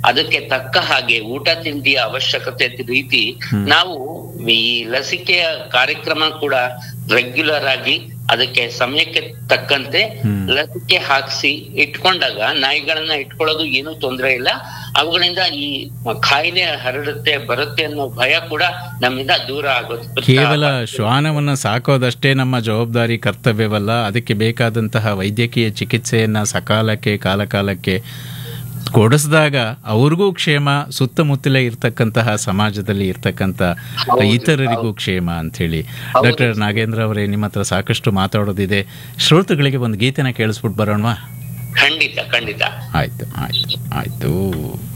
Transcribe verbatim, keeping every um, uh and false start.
ಅದಕ್ಕೆ ತಕ್ಕ ಹಾಗೆ ಊಟ ತಿಂಡಿಯ ಅವಶ್ಯಕತೆ ರೀತಿ ನಾವು ಈ ಲಸಿಕೆಯ ಕಾರ್ಯಕ್ರಮ ಕೂಡ ರೆಗ್ಯುಲರ್ ಆಗಿ ಅದಕ್ಕೆ ಸಮಯಕ್ಕೆ ತಕ್ಕಂತೆ ಲಸಿಕೆ ಹಾಕ್ಸಿ ಇಟ್ಕೊಂಡಾಗ ನಾಯಿಗಳನ್ನ ಇಟ್ಕೊಳ್ಳೋದು ಏನೂ ತೊಂದರೆ ಇಲ್ಲ. ಅವುಗಳಿಂದ ಈ ಕಾಯಿಲೆ ಹರಡುತ್ತೆ ಬರುತ್ತೆ ಅನ್ನೋ ಭಯ ಕೂಡ ನಮ್ಮಿಂದ ದೂರ ಆಗುತ್ತೆ. ಕೇವಲ ಶ್ವಾನವನ್ನ ಸಾಕೋದಷ್ಟೇ ನಮ್ಮ ಜವಾಬ್ದಾರಿ, ಕರ್ತವ್ಯವಲ್ಲ. ಅದಕ್ಕೆ ಬೇಕಾದಂತಹ ವೈದ್ಯಕೀಯ ಚಿಕಿತ್ಸೆಯನ್ನ ಸಕಾಲಕ್ಕೆ ಕಾಲಕಾಲಕ್ಕೆ ಕೊಡಿಸಿದಾಗ ಅವ್ರಿಗೂ ಕ್ಷೇಮ, ಸುತ್ತಮುತ್ತಲೇ ಇರ್ತಕ್ಕಂತಹ ಸಮಾಜದಲ್ಲಿ ಇರ್ತಕ್ಕಂಥ ಇತರರಿಗೂ ಕ್ಷೇಮ ಅಂಥೇಳಿ. ಡಾಕ್ಟರ್ ನಾಗೇಂದ್ರ ಅವರೇ, ನಿಮ್ಮ ಹತ್ರ ಸಾಕಷ್ಟು ಮಾತಾಡೋದಿದೆ. ಶ್ರೋತೃಗಳಿಗೆ ಒಂದು ಗೀತೆನ ಕೇಳಿಸ್ಬಿಟ್ಟು ಬರೋಣವಾ? ಖಂಡಿತ ಖಂಡಿತ. ಆಯ್ತು ಆಯ್ತು ಆಯ್ತು.